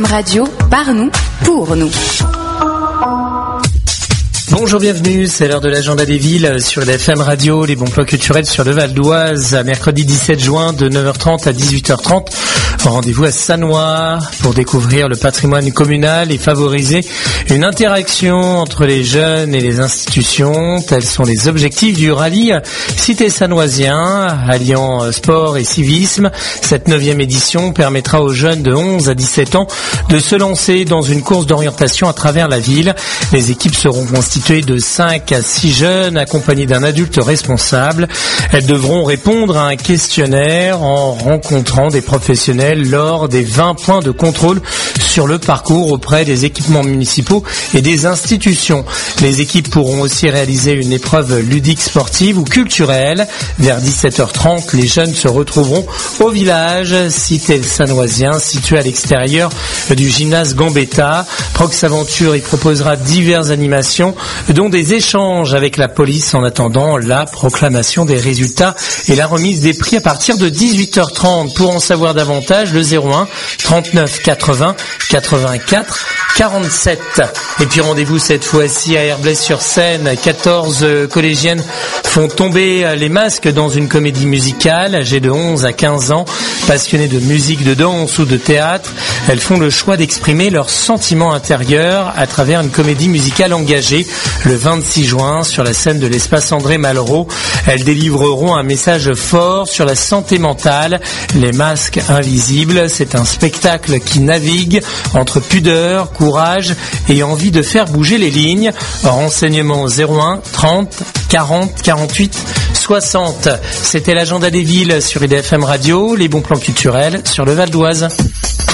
Radio, par nous, pour nous. Bonjour, bienvenue, c'est l'heure de l'agenda des villes sur l'FM Radio, les bons plans culturels sur le Val d'Oise, mercredi 17 juin de 9h30 à 18h30. Rendez-vous à Sannois pour découvrir le patrimoine communal et favoriser une interaction entre les jeunes et les institutions. Tels sont les objectifs du rallye Cité Sannoisien, alliant sport et civisme. Cette 9e édition permettra aux jeunes de 11 à 17 ans de se lancer dans une course d'orientation à travers la ville. Les équipes seront constituées de 5 à 6 jeunes accompagnés d'un adulte responsable. Elles devront répondre à un questionnaire en rencontrant des professionnels lors des 20 points de contrôle sur le parcours auprès des équipements municipaux et des institutions. Les équipes pourront aussi réaliser une épreuve ludique sportive ou culturelle. Vers 17h30, les jeunes se retrouveront au village Cité Sannoisien, situé à l'extérieur du gymnase Gambetta. Prox Aventure y proposera diverses animations, dont des échanges avec la police en attendant la proclamation des résultats et la remise des prix à partir de 18h30. Pour en savoir davantage, le 01 39 80 84 47. Et puis rendez-vous cette fois-ci à Herblay-sur-Seine. 14 collégiennes font tomber les masques dans une comédie musicale. Âgées de 11 à 15 ans, passionnées de musique, de danse ou de théâtre, elles font le choix d'exprimer leurs sentiments intérieurs à travers une comédie musicale engagée. Le 26 juin, sur la scène de l'espace André Malraux, elles délivreront un message fort sur la santé mentale. Les masques invisibles, c'est un spectacle qui navigue entre pudeur, courage et envie de faire bouger les lignes. Renseignements 01 30 40 48 60. C'était l'agenda des villes sur IDFM Radio, les bons plans culturels sur le Val d'Oise.